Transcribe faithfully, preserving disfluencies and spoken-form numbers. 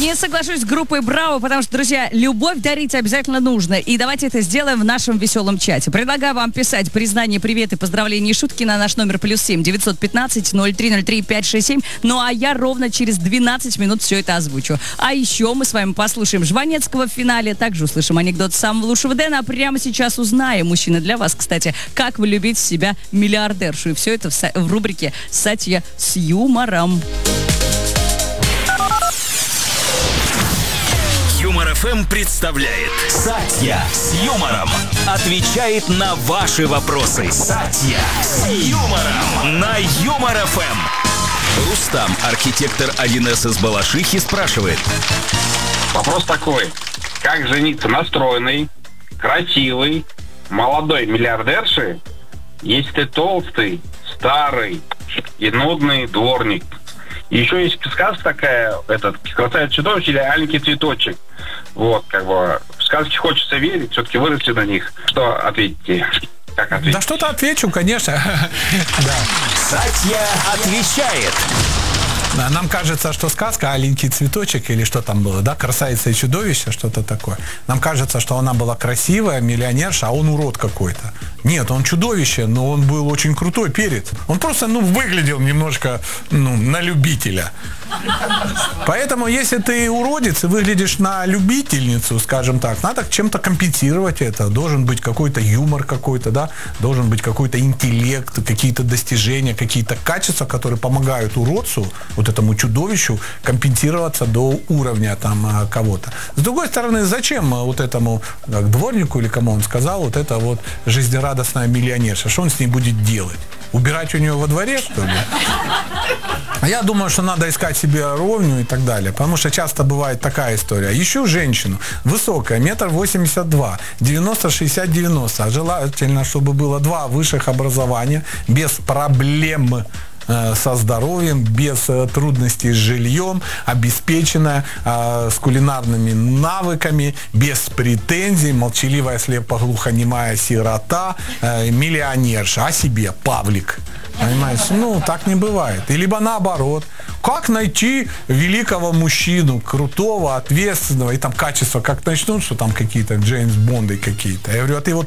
Не соглашусь с группой «Браво», потому что, друзья, любовь дарить обязательно нужно. И давайте это сделаем в нашем веселом чате. Предлагаю вам писать признание, приветы, поздравления и шутки на наш номер плюс семь девятьсот пятнадцать ноль три ноль три пять шесть семь. Ну а я ровно через двенадцать минут все это озвучу. А еще мы с вами послушаем Жванецкого в финале, также услышим анекдот самого лучшего Дэна, а прямо сейчас узнаем, мужчина, для вас, кстати, как вы любите себя миллиардершу. И все это в, са- в рубрике «Сатья с юмором». Юмор эф эм представляет Сатья с юмором. Отвечает на ваши вопросы. Сатья с юмором на Юмор эф эм. Рустам, архитектор один эс из Балашихи, спрашивает. Вопрос такой. Как жениться на стройной, красивой, молодой миллиардерше, если ты толстый, старый и нудный дворник? И еще есть сказка такая, этот, «Красавица чудовище» или «Аленький цветочек». Вот, как бы, в сказки хочется верить, все-таки выросли на них. Что ответите? Как ответить? Да что-то отвечу, конечно. Сатья отвечает. Нам кажется, что сказка «Аленький цветочек» или что там было, да, «Красавица и чудовище», что-то такое. Нам кажется, что она была красивая, миллионерша, а он урод какой-то. Нет, он чудовище, но он был очень крутой перец. Он просто, ну, выглядел немножко, ну, на любителя. Поэтому, если ты уродец и выглядишь на любительницу, скажем так, надо чем-то компенсировать это. Должен быть какой-то юмор какой-то, да, должен быть какой-то интеллект, какие-то достижения, какие-то качества, которые помогают уродцу, вот этому чудовищу, компенсироваться до уровня там кого-то. С другой стороны, зачем вот этому как, дворнику или кому он сказал, вот это вот жизнерадостная миллионерша? Что он с ней будет делать? Убирать у нее во дворе, что ли? Я думаю, что надо искать себе ровню и так далее. Потому что часто бывает такая история. Ищу женщину, высокая, метр восемьдесят два, девяносто шестьдесят девяносто. Желательно, чтобы было два высших образования, без проблем со здоровьем, без трудностей с жильем, обеспеченная э, с кулинарными навыками, без претензий, молчаливая, слепоглухонемая сирота, э, миллионерша, о себе Павлик. Понимаешь? Ну, так не бывает. И либо наоборот. Как найти великого мужчину, крутого, ответственного, и там качества как начнут, что там какие-то Джеймс Бонды какие-то. Я говорю, а ты вот